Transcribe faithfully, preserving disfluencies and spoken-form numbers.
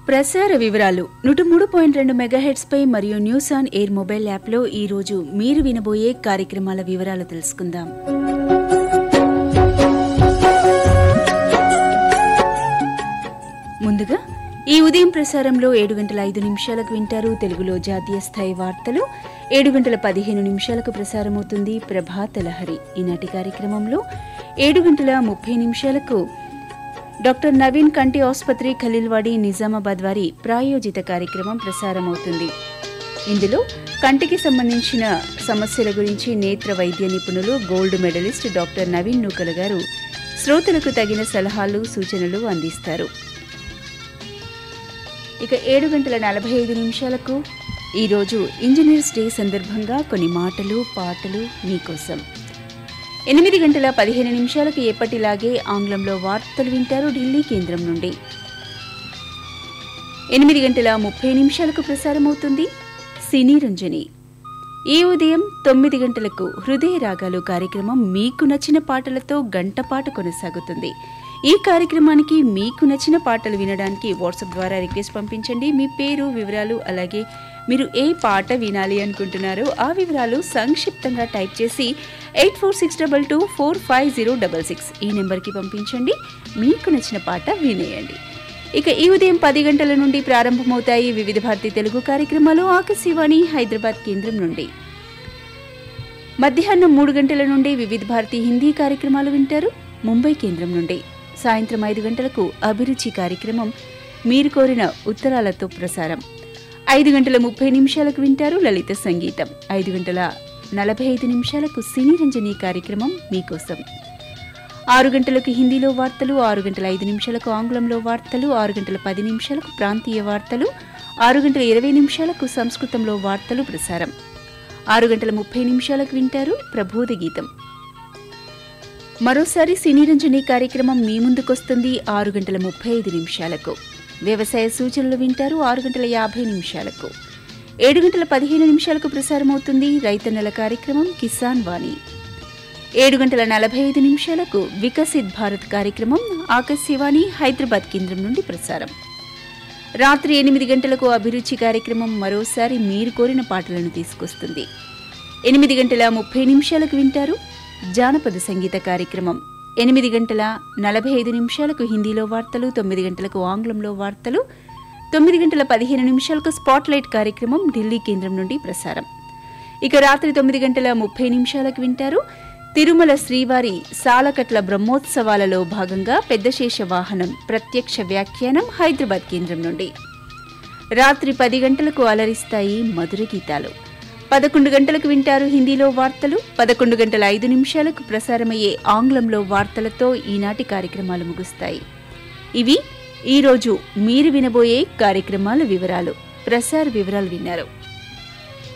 ప్రసార వివరాలు నూట మూడు పాయింట్ రెండు మెగాహెర్ట్జ్ పై మరియు న్యూస్ ఆన్ ఎయిర్ మొబైల్ యాప్లో ఈ రోజు మీరు వినబోయే కార్యక్రమాల వివరాలు తెలుసుకుందాం. ముందుగా ఈ ఉదయం ప్రసారంలో ఏడు గంటల ఐదు నిమిషాలకు వింటారు తెలుగులో జాతీయ స్థాయి వార్తలు. ఏడు గంటల పదిహేను నిమిషాలకు ప్రసారమవుతుంది ప్రభాత లహరి. ఈనాటి కార్యక్రమంలో ఏడు గంటల ముప్పై నిమిషాలకు డాక్టర్ నవీన్ కంటి ఆసుపత్రి ఖలీల్వాడి నిజామాబాద్ వారి ప్రాయోజిత కార్యక్రమం ప్రసారమవుతుంది. ఇందులో కంటికి సంబంధించిన సమస్యల గురించి నేత్ర వైద్య నిపుణులు గోల్డ్ మెడలిస్ట్ డాక్టర్ నవీన్ నూకల గారు శ్రోతలకు తగిన సలహాలు సూచనలు అందిస్తారు. ఇక ఏడు గంటల నలభై ఐదు నిమిషాలకు ఈరోజు ఇంజనీర్స్ డే సందర్భంగా కొన్ని మాటలు పాటలు మీకోసం. ఎనిమిది గంటల పదిహేను నిమిషాలకు ఎప్పటిలాగే ఆంగ్లంలో వార్తలు వింటారు ఢిల్లీ కేంద్రం నుండి. ఎనిమిది గంటల ముప్పై నిమిషాలకు ప్రసారమవుతుంది సినీ రంజని. ఈ ఉదయం తొమ్మిది గంటలకు హృదయ రాగాలు కార్యక్రమం మీకు నచ్చిన పాటలతో గంట పాటు కొనసాగుతుంది. ఈ కార్యక్రమానికి మీకు నచ్చిన పాటలు వినడానికి వాట్సాప్ ద్వారా రిక్వెస్ట్ పంపించండి. మీ పేరు వివరాలు అలాగే మీరు ఏ పాట వినాలి అనుకుంటున్నారో ఆ వివరాలు సంక్షిప్తంగా టైప్ చేసి eight four six double two four five zero double six ఈ నెంబర్కి పంపించండి. మీకు నచ్చిన పాట వినేయండి. ఇక ఈ ఉదయం పది గంటల నుండి ప్రారంభమవుతాయి వివిధ భారతి తెలుగు కార్యక్రమాలు ఆకాశవాణి హైదరాబాద్ కేంద్రం నుండి. మధ్యాహ్నం మూడు గంటల నుండి వివిధ భారతి హిందీ కార్యక్రమాలు వింటారు ముంబై కేంద్రం నుండి. సాయంత్రం ఐదు గంటలకు అభిరుచి కార్యక్రమం మీరు కోరిన ఉత్తరాలతో ప్రసారం. ఐదు గంటల ముప్పై నిమిషాలకు వింటారు లలిత సంగీతం. ఐదు గంటల నలభై ఐదు నిమిషాలకు సినీ రంజని కార్యక్రమం మీకోసం. ఆరు గంటలకు హిందీలో వార్తలు, ఆరు గంటల ఐదు నిమిషాలకు ఆంగ్లంలో వార్తలు, ఆరు గంటల పది నిమిషాలకు ప్రాంతీయ వార్తలు, ఆరు గంటల ఇరవై నిమిషాలకు సంస్కృతంలో వార్తలు ప్రసారం. ఆరు గంటల ముప్పై నిమిషాలకు వింటారు ప్రబోధ గీతం. మరోసారి సినీ రంజని కార్యక్రమం మీ ముందుకొస్తుంది ఆరు గంటల ముప్పై ఐదు నిమిషాలకు. వ్యవసాయ సూచనలు వింటారు ఆరు గంటల యాభై నిమిషాలకు. ఏడు గంటల పదిహేను నిమిషాలకు ప్రసారమవుతుంది రైతన్నల కార్యక్రమం కిసాన్ వాణి. ఏడు గంటల నలభై ఐదు నిమిషాలకు వికసిత్ భారత్ కార్యక్రమం ఆకాశవాణి హైదరాబాద్ కేంద్రం నుండి ప్రసారం. రాత్రి ఎనిమిది గంటలకు అభిరుచి కార్యక్రమం మరోసారి మీరు కోరిన పాటలను తీసుకొస్తుంది. ఎనిమిది గంటల ముప్పై నిమిషాలకు వింటారు జానపద సంగీత కార్యక్రమం. ఎనిమిది గంటల నలభై ఐదు నిమిషాలకు హిందీలో వార్తలు, తొమ్మిది గంటలకు ఆంగ్లంలో వార్తలు, తొమ్మిది గంటల పదిహేను నిమిషాలకు స్పాట్లైట్ కార్యక్రమం ఢిల్లీ కేంద్రం నుండి ప్రసారం. ఇక రాత్రి తొమ్మిది గంటల ముప్పై నిమిషాలకు వింటారు తిరుమల శ్రీవారి సాలకట్ల బ్రహ్మోత్సవాలలో భాగంగా పెద్దశేష వాహనం ప్రత్యక్ష వ్యాఖ్యానం హైదరాబాద్ కేంద్రం నుండి. రాత్రి పది గంటలకు అలరిస్తాయి మధుర గీతాలు. పదకొండు గంటలకు వింటారు హిందీలో వార్తలు. పదకొండు గంటల ఐదు నిమిషాలకు ప్రసారమయ్యే ఆంగ్లంలో వార్తలతో ఈనాటి కార్యక్రమాలు ముగుస్తాయి. ఇవి ఈరోజు మీరు వినబోయే కార్యక్రమాల వివరాలు. ప్రసార వివరాలు విన్నారు.